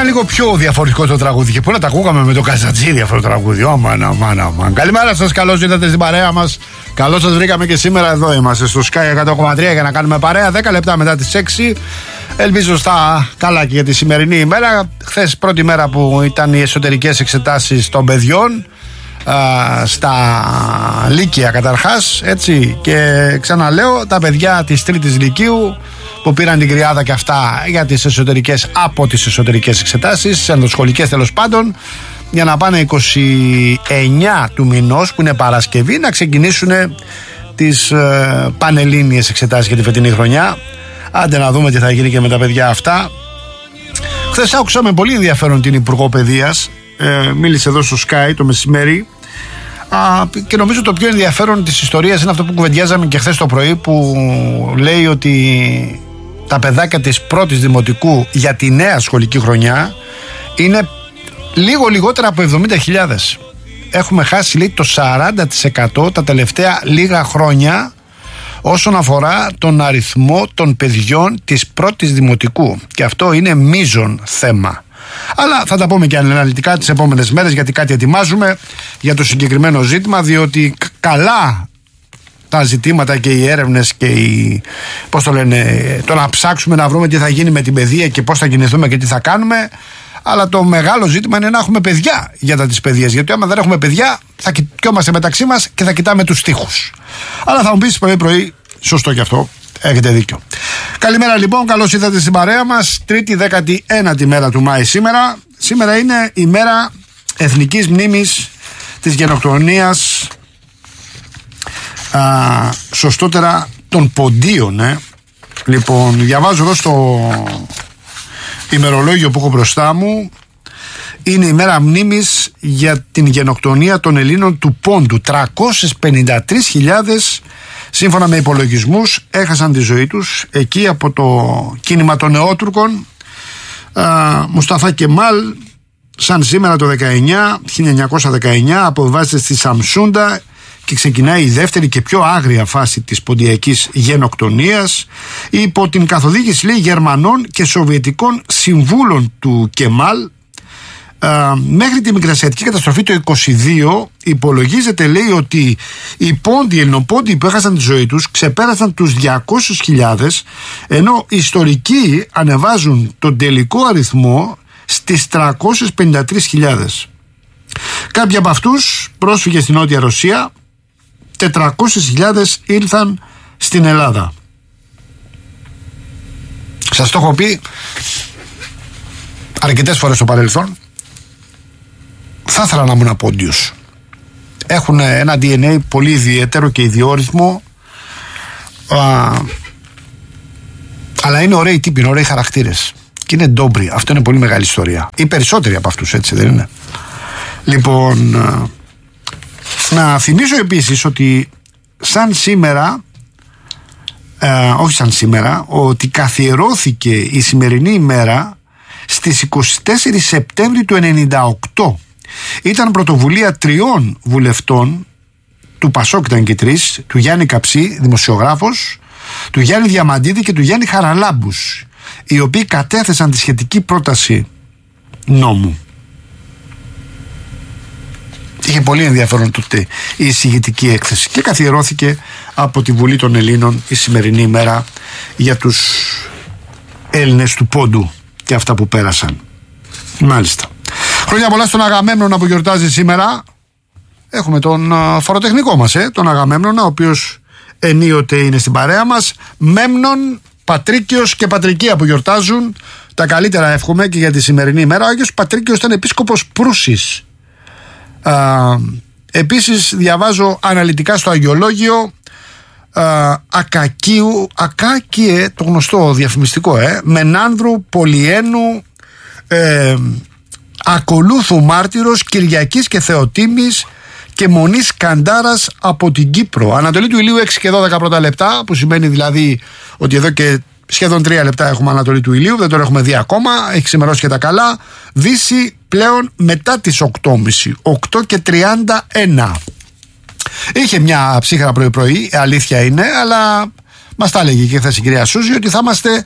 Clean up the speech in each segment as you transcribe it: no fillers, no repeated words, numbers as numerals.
Σήμερα λίγο πιο διαφορετικό το τραγούδι. Και πολλά τα ακούγαμε με το Καζατζίδι αυτό το τραγούδι. Αμάν. Καλημέρα σας, καλώς ήρθατε στην παρέα μας. Καλώς σας βρήκαμε και σήμερα εδώ είμαστε στο Sky 100,3 για να κάνουμε παρέα. 10 λεπτά μετά τις 6. Ελπίζω στα καλά και για τη σημερινή ημέρα. Χθες πρώτη μέρα που ήταν οι εσωτερικές εξετάσεις των παιδιών. Στα Λύκεια καταρχάς, έτσι. Και ξαναλέω, τα παιδιά της τρίτης Λυκείου που πήραν την κρυάδα και αυτά για τις εσωτερικές, από τις εσωτερικές εξετάσεις, ενδοσχολικές τέλος πάντων, για να πάνε 29 του μηνός που είναι Παρασκευή να ξεκινήσουν τις πανελλήνιες εξετάσεις για τη φετινή χρονιά. Άντε να δούμε τι θα γίνει και με τα παιδιά αυτά. Χθες άκουσα με πολύ ενδιαφέρον την Υπουργό Παιδείας, μίλησε εδώ στο Sky το μεσημέρι, και νομίζω το πιο ενδιαφέρον της ιστορίας είναι αυτό που κουβεντιάζαμε και χθες το πρωί, που λέει ότι τα παιδάκια της πρώτης δημοτικού για τη νέα σχολική χρονιά είναι λίγο λιγότερα από 70.000. Έχουμε χάσει, λέει, το 40% τα τελευταία λίγα χρόνια όσον αφορά τον αριθμό των παιδιών της πρώτης δημοτικού, και αυτό είναι μείζον θέμα. Αλλά θα τα πούμε και αναλυτικά τις επόμενες μέρες, γιατί κάτι ετοιμάζουμε για το συγκεκριμένο ζήτημα, διότι καλά τα ζητήματα και οι έρευνες και το να ψάξουμε να βρούμε τι θα γίνει με την παιδεία και πώς θα κινηθούμε και τι θα κάνουμε, αλλά το μεγάλο ζήτημα είναι να έχουμε παιδιά για τα της παιδείας, γιατί άμα δεν έχουμε παιδιά θα κοιτιόμαστε μεταξύ μας και θα κοιτάμε τους τοίχους. Αλλά θα μου πεις πρωί, σωστό και αυτό, έχετε δίκιο. Καλημέρα λοιπόν, καλώς ήρθατε στην παρέα μας. Τρίτη 19η μέρα του Μάη σήμερα. Σήμερα είναι η μέρα εθνικής μνήμης της γενοκτονίας, σωστότερα των ποντίων. Λοιπόν, διαβάζω εδώ στο ημερολόγιο που έχω μπροστά μου. Είναι η μέρα μνήμης για την γενοκτονία των Ελλήνων του Πόντου. 353.000 σύμφωνα με υπολογισμούς έχασαν τη ζωή τους εκεί από το κίνημα των Νεότουρκων. Μουσταφά Κεμάλ, σαν σήμερα το 1919 αποβιβάζεται στη Σαμσούντα και ξεκινάει η δεύτερη και πιο άγρια φάση της ποντιακής γενοκτονίας υπό την καθοδήγηση, λέει, Γερμανών και Σοβιετικών συμβούλων του Κεμάλ. Μέχρι τη Μικρασιατική καταστροφή το 22 υπολογίζεται, λέει, ότι οι Ελληνοπόντιοι που έχασαν τη ζωή τους ξεπέρασαν τους 200.000, ενώ οι ιστορικοί ανεβάζουν τον τελικό αριθμό στις 353.000. Κάποιοι από αυτούς πρόσφυγες στην Νότια Ρωσία, 400.000 ήλθαν στην Ελλάδα. Σας το έχω πει αρκετές φορές στο παρελθόν. Θα ήθελα να ήμουν Πόντιος. Έχουν ένα DNA πολύ ιδιαίτερο και ιδιόρυθμο, αλλά είναι ωραίοι τύποι, είναι ωραίοι χαρακτήρες και είναι ντόμπροι. Αυτό είναι πολύ μεγάλη ιστορία. Οι περισσότεροι από αυτούς, έτσι δεν είναι? Λοιπόν, να θυμίσω επίσης ότι όχι σαν σήμερα, ότι καθιερώθηκε η σημερινή ημέρα στις 24 Σεπτέμβρη του 1998. Ήταν πρωτοβουλία 3 βουλευτών του Πασόκ, ήταν και 3, του Γιάννη Καψί, δημοσιογράφος, του Γιάννη Διαμαντίδη και του Γιάννη Χαραλάμπους, οι οποίοι κατέθεσαν τη σχετική πρόταση νόμου. Είχε πολύ ενδιαφέρον τότε η εισηγητική έκθεση και καθιερώθηκε από τη Βουλή των Ελλήνων η σημερινή ημέρα για τους Έλληνες του Πόντου και αυτά που πέρασαν. Μάλιστα. Χρόνια πολλά στον Αγαμέμνονα που γιορτάζει σήμερα. Έχουμε τον φοροτεχνικό μας, τον Αγαμέμνονα, ο οποίος ενίοτε είναι στην παρέα μας. Μέμνον, Πατρίκιος και Πατρικία που γιορτάζουν. Τα καλύτερα εύχομαι και για τη σημερινή ημέρα. Ο Άγιος Πατρίκιος ήταν επίσκοπος Προύσης. Επίσης διαβάζω αναλυτικά στο Αγιολόγιο Ακάκιε, το γνωστό διαφημιστικό, Μενάνδρου, Πολυένου, Ακολούθου Μάρτυρος, Κυριακής και Θεοτήμης και Μονής Καντάρας από την Κύπρο. Ανατολή του ηλίου 6 και 12 πρώτα λεπτά, που σημαίνει δηλαδή ότι εδώ και σχεδόν 3 λεπτά έχουμε Ανατολή του ηλίου, δεν τον έχουμε δει ακόμα, έχει ξημερώσει και τα καλά. Δύση πλέον μετά τις 8.30, 8 και 31. Είχε μια ψύχρα πρωί-πρωί, αλήθεια είναι, αλλά μας τα έλεγε και χθες η κυρία Σούζη ότι θα είμαστε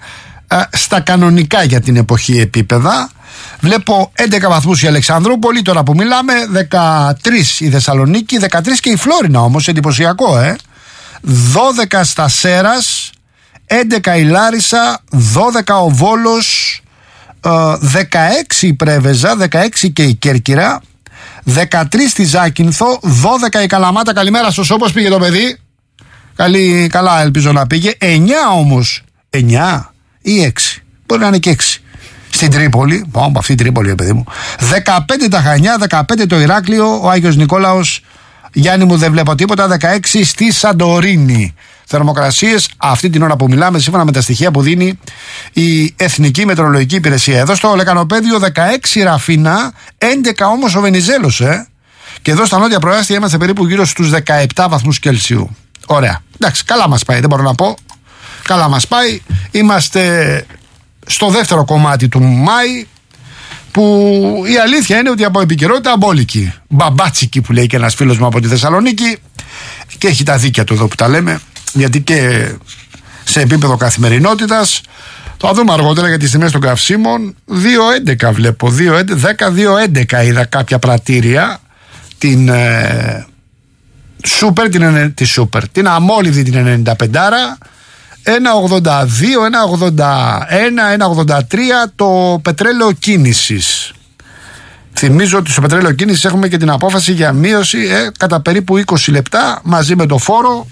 στα κανονικά για την εποχή επίπεδα. Βλέπω 11 βαθμούς η Αλεξανδρούπολη τώρα που μιλάμε, 13 η Θεσσαλονίκη, 13 και η Φλόρινα όμως, εντυπωσιακό 12 στα Σέρας, 11 η Λάρισα, 12 ο Βόλος, 16 η Πρέβεζα, 16 και η Κέρκυρα, 13 στη Ζάκυνθο, 12 η Καλαμάτα. Καλημέρα σας, όπως πήγε το παιδί? Καλά ελπίζω να πήγε. 9 όμως, 9 ή 6, μπορεί να είναι και 6 στην Τρίπολη. Αυτή η Τρίπολη, παιδί μου. 15 τα Χανιά, 15 το Ηράκλειο, ο Άγιος Νικόλαος. Γιάννη μου δεν βλέπω τίποτα. 16 στη Σαντορίνη. Θερμοκρασίες αυτή την ώρα που μιλάμε, σύμφωνα με τα στοιχεία που δίνει η Εθνική Μετεωρολογική Υπηρεσία. Εδώ στο Λεκανοπέδιο 16 Ραφίνα, 11 όμως ο Βενιζέλος. Και εδώ στα νότια προάστια είμαστε περίπου γύρω στους 17 βαθμούς Κελσίου. Ωραία. Εντάξει, καλά μας πάει, δεν μπορώ να πω. Καλά μας πάει. Είμαστε στο δεύτερο κομμάτι του Μάη, που η αλήθεια είναι ότι από επικαιρότητα αμπόλικη, μπαμπάτσικη που λέει και ένας φίλος μου από τη Θεσσαλονίκη, και έχει τα δίκια του εδώ που τα λέμε, γιατί και σε επίπεδο καθημερινότητας, θα δούμε αργότερα για τις τιμές των καυσίμων. 2.11 βλέπω, 2.10, 2.11 είδα κάποια πρατήρια, την Σούπερ, την αμόλυδη την 95, 1.82, 1.81, 1.83 το πετρέλαιο κίνησης. Θυμίζω ότι στο πετρέλαιο κίνησης έχουμε και την απόφαση για μείωση κατά περίπου 20 λεπτά μαζί με το φόρο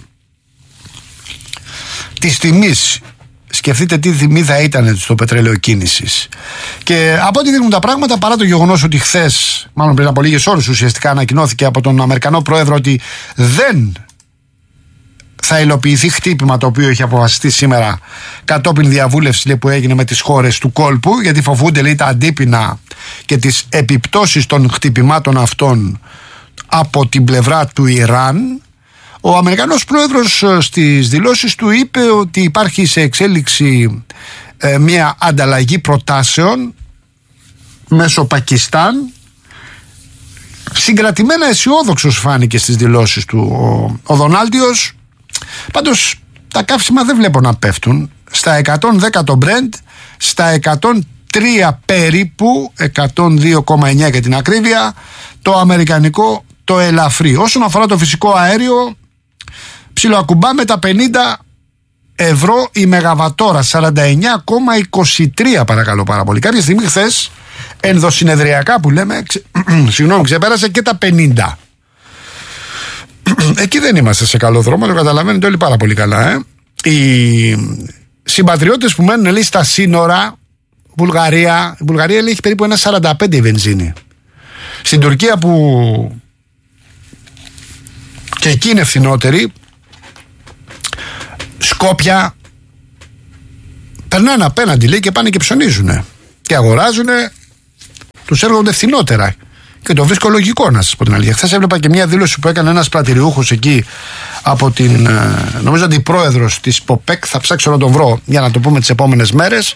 της τιμής. Σκεφτείτε τι τιμή θα ήταν στο πετρέλαιο κίνησης. Και από ό,τι δείχνουν τα πράγματα, παρά το γεγονός ότι χθες, μάλλον πριν από λίγες ώρες ουσιαστικά, ανακοινώθηκε από τον Αμερικανό πρόεδρο ότι δεν θα υλοποιηθεί χτύπημα το οποίο έχει αποφασιστεί σήμερα κατόπιν διαβούλευση που έγινε με τις χώρες του κόλπου, γιατί φοβούνται, λέει, τα αντίπεινα και τις επιπτώσεις των χτυπημάτων αυτών από την πλευρά του Ιράν. Ο Αμερικανός πρόεδρος στις δηλώσεις του είπε ότι υπάρχει σε εξέλιξη μια ανταλλαγή προτάσεων μέσω Πακιστάν. Συγκρατημένα αισιόδοξος φάνηκε στις δηλώσεις του ο Δονάλτιος. Πάντως τα καύσιμα δεν βλέπω να πέφτουν. Στα 110 το Brent, στα 103 περίπου, 102,9 για την ακρίβεια, το αμερικανικό το ελαφρύ. Όσον αφορά το φυσικό αέριο, ψιλοακουμπάμε τα 50 ευρώ η μεγαβατόρα, 49,23 παρακαλώ πάρα πολύ. Κάποια στιγμή χθες, ενδοσυνεδριακά που λέμε, ξεπέρασε και τα 50. Εκεί δεν είμαστε σε καλό δρόμο, το καταλαβαίνετε όλοι πάρα πολύ καλά. Οι συμπατριώτες που μένουν, λέει, στα σύνορα, η Βουλγαρία, λέει, έχει περίπου 1,45 η βενζίνη. Στην Τουρκία, που και εκεί είναι φθηνότερη, Σκόπια, περνάνε απέναντι, λέει, και πάνε και ψωνίζουνε και αγοράζουνε, τους έρχονται φθηνότερα. Και το βρίσκω λογικό, να σας πω την αλήθεια. Χθες έβλεπα και μια δήλωση που έκανε ένας πρατηριούχος εκεί από την, νομίζω, αντιπρόεδρος της ΠΟΠΕΚ. Θα ψάξω να τον βρω για να το πούμε τις επόμενες μέρες.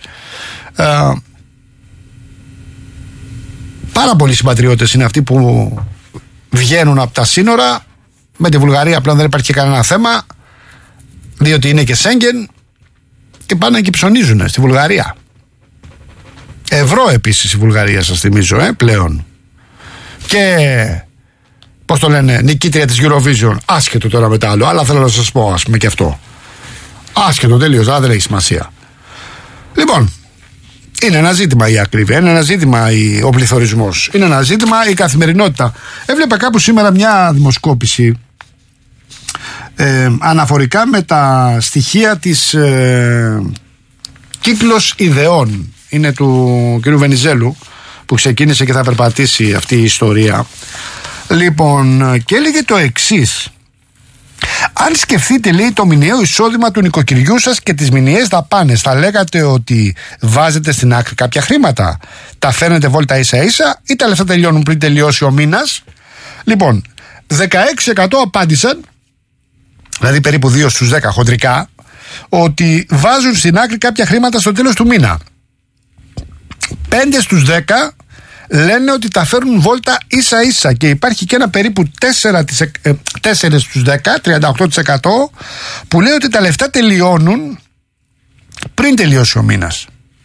Πάρα πολλοί συμπατριώτες είναι αυτοί που βγαίνουν από τα σύνορα. Με τη Βουλγαρία πλέον δεν υπάρχει κανένα θέμα, διότι είναι και Σέγγεν, και πάνε και ψωνίζουν στη Βουλγαρία. Ευρώ επίσης η Βουλγαρία, σας θυμίζω, πλέον. Και πώς το λένε, νικήτρια της Eurovision. Άσχετο τώρα με τα άλλο, αλλά θέλω να σας πω, ας πούμε, και αυτό. Άσχετο τελείως, αλλά δεν έχει σημασία. Λοιπόν, είναι ένα ζήτημα η ακρίβεια, είναι ένα ζήτημα ο πληθωρισμός, είναι ένα ζήτημα η καθημερινότητα. Έβλεπα κάπου σήμερα μια δημοσκόπηση αναφορικά με τα στοιχεία της Κύκλος Ιδεών. Είναι του κ. Βενιζέλου, που ξεκίνησε και θα περπατήσει αυτή η ιστορία. Λοιπόν, και έλεγε το εξής: αν σκεφτείτε, λέει, το μηνιαίο εισόδημα του νοικοκυριού σας και τις μηνιαίες δαπάνες, θα λέγατε ότι βάζετε στην άκρη κάποια χρήματα? Τα φέρνετε βόλτα ίσα ίσα ή τα λεφτά τελειώνουν πριν τελειώσει ο μήνας? Λοιπόν, 16% απάντησαν, δηλαδή περίπου 2 στους 10 χοντρικά, ότι βάζουν στην άκρη κάποια χρήματα στο τέλος του μήνα. 5 στους 10 λένε ότι τα φέρνουν βόλτα ίσα ίσα, και υπάρχει και ένα περίπου 4 στους 10, 38%, που λέει ότι τα λεφτά τελειώνουν πριν τελειώσει ο μήνας.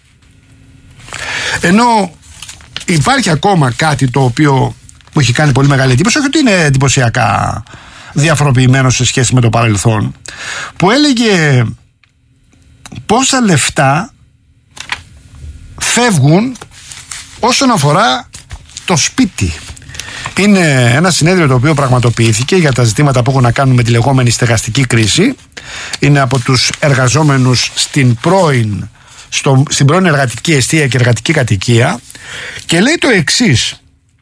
Ενώ υπάρχει ακόμα κάτι το οποίο μου έχει κάνει πολύ μεγάλη εντύπωση, όχι ότι είναι εντυπωσιακά διαφοροποιημένο σε σχέση με το παρελθόν, που έλεγε πόσα λεφτά φεύγουν όσον αφορά το σπίτι. Είναι ένα συνέδριο το οποίο πραγματοποιήθηκε για τα ζητήματα που έχουν να κάνουν με τη λεγόμενη στεγαστική κρίση. Είναι από τους εργαζόμενους στην πρώην εργατική εστία και εργατική κατοικία, και λέει το εξής: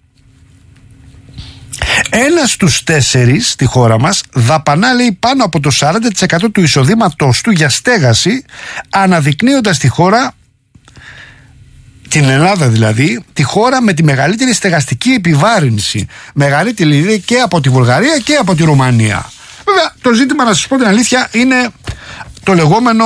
1 στους 4 στη χώρα μας δαπανά, λέει, πάνω από το 40% του εισοδήματός του για στέγαση, αναδεικνύοντας τη χώρα, την Ελλάδα δηλαδή, τη χώρα με τη μεγαλύτερη στεγαστική επιβάρυνση. Μεγαλύτερη και από τη Βουλγαρία και από τη Ρουμανία. Βέβαια το ζήτημα, να σας πω την αλήθεια, είναι το λεγόμενο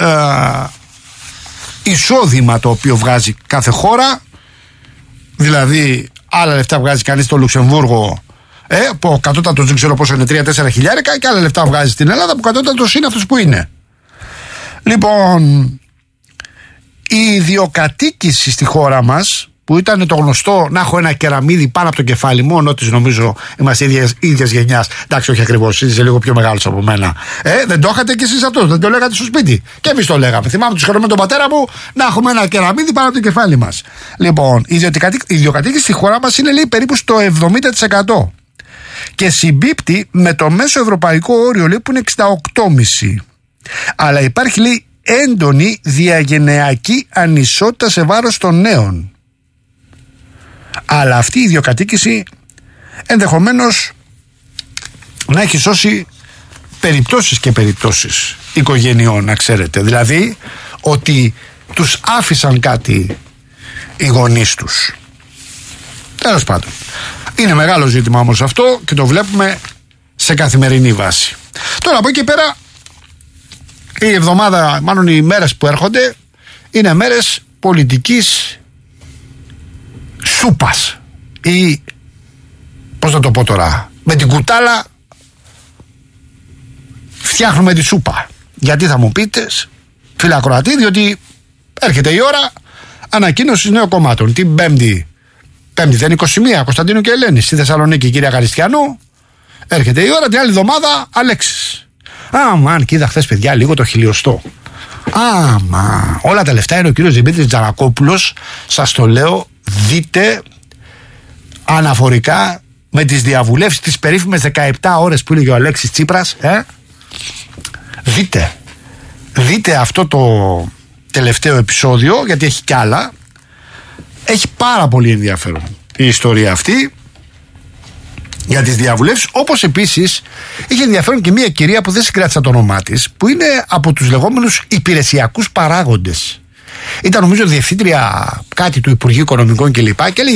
εισόδημα το οποίο βγάζει κάθε χώρα. Δηλαδή άλλα λεφτά βγάζει κανείς στο Λουξεμβούργο, που ο κατώτατος δεν ξέρω πόσο είναι, 3-4 χιλιάρικα, και άλλα λεφτά βγάζει στην Ελλάδα που ο κατώτατος είναι αυτός που είναι. Λοιπόν, η ιδιοκατοίκηση στη χώρα μας, που ήταν το γνωστό να έχω ένα κεραμίδι πάνω από το κεφάλι μου, ενώ νομίζω είμαστε ίδιας γενιάς. Εντάξει, όχι ακριβώς, είσαι λίγο πιο μεγάλος από μένα. Δεν το είχατε κι εσείς αυτό, δεν το λέγατε στο σπίτι. Και εμείς το λέγαμε. Θυμάμαι τους χρόνους με τον πατέρα μου να έχουμε ένα κεραμίδι πάνω από το κεφάλι μας. Λοιπόν, η ιδιοκατοίκηση στη χώρα μας είναι, λέει, περίπου στο 70%. Και συμπίπτει με το μέσο ευρωπαϊκό όριο, λέει, που είναι 68,5. Αλλά υπάρχει, λέει, έντονη διαγενειακή ανισότητα σε βάρος των νέων. Αλλά αυτή η ιδιοκατοίκηση ενδεχομένως να έχει σώσει περιπτώσεις και περιπτώσεις οικογενειών, να ξέρετε. Δηλαδή ότι τους άφησαν κάτι οι γονείς τους. Τέλος πάντων, είναι μεγάλο ζήτημα όμως αυτό και το βλέπουμε σε καθημερινή βάση. Τώρα από εκεί και πέρα, η εβδομάδα, μάλλον οι μέρες που έρχονται, είναι μέρες πολιτικής σούπας, ή πώς να το πω τώρα, με την κουτάλα φτιάχνουμε τη σούπα. Γιατί θα μου πείτε, φίλε ακροατή, διότι έρχεται η ώρα ανακοίνωσης νέων κομμάτων. Την Πέμπτη δεν είναι 21, Κωνσταντίνου και Ελένη στη Θεσσαλονίκη, κυρία Καριστιανού. Έρχεται η ώρα, την άλλη εβδομάδα Αλέξης. Αμάν, κοίτα χθες, παιδιά, λίγο το χιλιοστό. Όλα τα λεφτά είναι ο κύριος Δημήτρης Τζανακόπουλος. Σας το λέω, δείτε αναφορικά με τις διαβουλεύσεις, τις περίφημες 17 ώρες που έλεγε ο Αλέξης Τσίπρας. Δείτε αυτό το τελευταίο επεισόδιο, γιατί έχει κι άλλα. Έχει πάρα πολύ ενδιαφέρον η ιστορία αυτή για τις διαβουλεύσεις, όπως επίσης είχε ενδιαφέρον και μια κυρία που δεν συγκράτησα το όνομά της, που είναι από τους λεγόμενους υπηρεσιακούς παράγοντες. Ήταν νομίζω διευθύντρια κάτι του Υπουργείου Οικονομικών κλπ. Και λέει